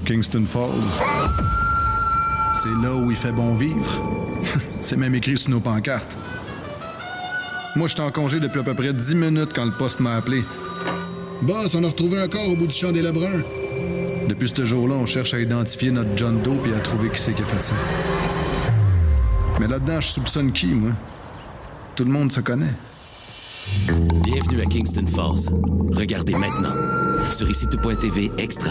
Kingston Falls. C'est là où il fait bon vivre. C'est même écrit sur nos pancartes. Moi, j'étais en congé depuis à peu près 10 minutes quand le poste m'a appelé. Boss, on a retrouvé un corps au bout du champ des Lebrun. Depuis ce jour-là, on cherche à identifier notre John Doe et à trouver qui c'est qui a fait ça. Mais là-dedans, je soupçonne qui, moi? Tout le monde se connaît. Bienvenue à Kingston Falls. Regardez maintenant sur ICITO.tv Extra.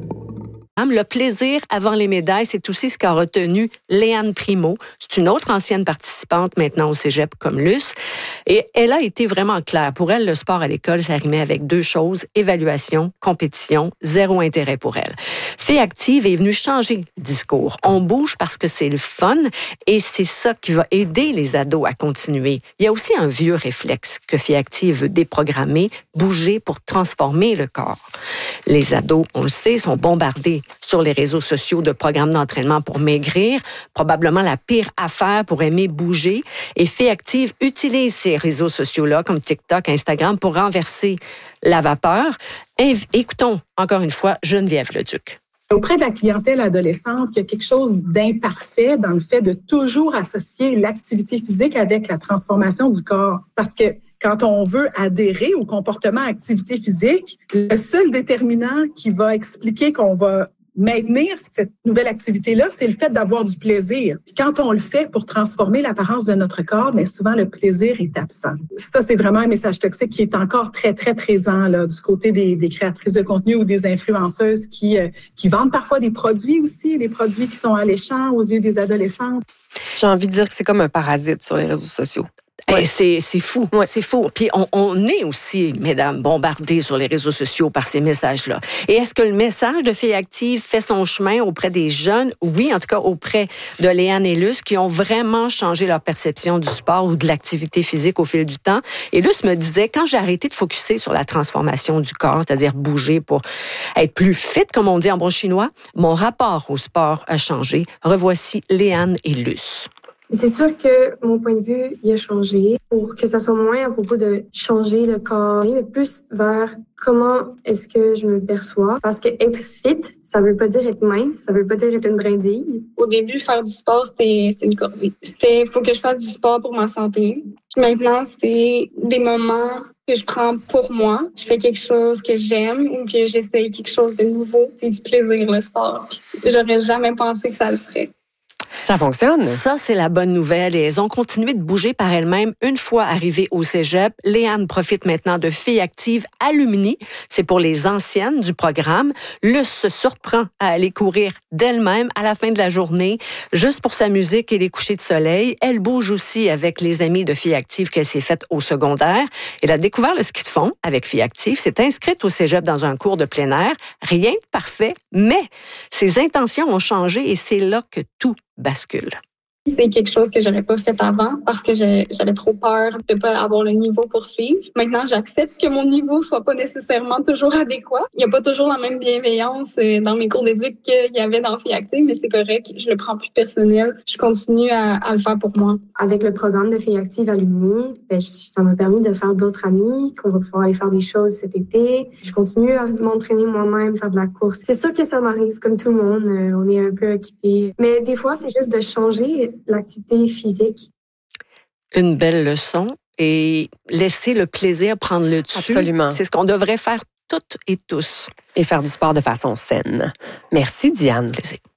Le plaisir avant les médailles, c'est aussi ce qu'a retenu Léane Primo. C'est une autre ancienne participante maintenant au cégep comme Luce. Et elle a été vraiment claire. Pour elle, le sport à l'école, ça rimait avec deux choses, évaluation, compétition, zéro intérêt pour elle. Fille active est venue changer le discours. On bouge parce que c'est le fun et c'est ça qui va aider les ados à continuer. Il y a aussi un vieux réflexe que Fille active veut déprogrammer, bouger pour transformer le corps. Les ados, on le sait, sont bombardés sur les réseaux sociaux de programmes d'entraînement pour maigrir, probablement la pire affaire pour aimer bouger. Et Fille active utilise ces réseaux sociaux-là, comme TikTok, Instagram, pour renverser la vapeur. Écoutons encore une fois Geneviève Leduc. Auprès de la clientèle adolescente, il y a quelque chose d'imparfait dans le fait de toujours associer l'activité physique avec la transformation du corps. Parce que quand on veut adhérer au comportement activité physique, le seul déterminant qui va expliquer qu'on va maintenir cette nouvelle activité-là, c'est le fait d'avoir du plaisir. Puis quand on le fait pour transformer l'apparence de notre corps, mais souvent le plaisir est absent. Ça, c'est vraiment un message toxique qui est encore très, très présent là, du côté des créatrices de contenu ou des influenceuses qui vendent parfois des produits aussi, des produits qui sont alléchants aux yeux des adolescents. J'ai envie de dire que c'est comme un parasite sur les réseaux sociaux. Ouais. C'est fou, c'est fou. Puis on est aussi, mesdames, bombardés sur les réseaux sociaux par ces messages-là. Et est-ce que le message de Fille active fait son chemin auprès des jeunes? Oui, en tout cas auprès de Léane et Luce, qui ont vraiment changé leur perception du sport ou de l'activité physique au fil du temps. Et Luce me disait, quand j'ai arrêté de focusser sur la transformation du corps, c'est-à-dire bouger pour être plus fit, comme on dit en bon chinois, mon rapport au sport a changé. Revoici Léane et Luce. C'est sûr que mon point de vue, il a changé pour que ça soit moins à propos de changer le corps, mais plus vers comment est-ce que je me perçois. Parce que être fit, ça veut pas dire être mince, ça veut pas dire être une brindille. Au début, faire du sport, c'était une corvée. Faut que je fasse du sport pour ma santé. Puis maintenant, c'est des moments que je prends pour moi. Je fais quelque chose que j'aime ou que j'essaye quelque chose de nouveau. C'est du plaisir, le sport. Puis j'aurais jamais pensé que ça le serait. Ça fonctionne. Ça, c'est la bonne nouvelle. Et elles ont continué de bouger par elles-mêmes une fois arrivées au cégep. Léane profite maintenant de Fille active alumni. C'est pour les anciennes du programme. Luce se surprend à aller courir d'elle-même à la fin de la journée, juste pour sa musique et les couchers de soleil. Elle bouge aussi avec les amis de Fille active qu'elle s'est faite au secondaire. Elle a découvert le ski de fond avec Fille active, s'est inscrite au cégep dans un cours de plein air. Rien de parfait, mais ses intentions ont changé et c'est là que tout bascule. C'est quelque chose que j'aurais pas fait avant parce que j'avais trop peur de pas avoir le niveau pour suivre. Maintenant, j'accepte que mon niveau soit pas nécessairement toujours adéquat. Il y a pas toujours la même bienveillance dans mes cours d'éduc qu'il y avait dans Fille active, mais c'est correct. Je le prends plus personnel. Je continue à le faire pour moi. Avec le programme de Fille active alumni, ça m'a permis de faire d'autres amis, qu'on va pouvoir aller faire des choses cet été. Je continue à m'entraîner moi-même, faire de la course. C'est sûr que ça m'arrive comme tout le monde. On est un peu occupé. Mais des fois, c'est juste de changer l'activité physique. Une belle leçon et laisser le plaisir prendre le dessus. Absolument. C'est ce qu'on devrait faire toutes et tous. Et faire du sport de façon saine. Merci, Diane. Plaisir.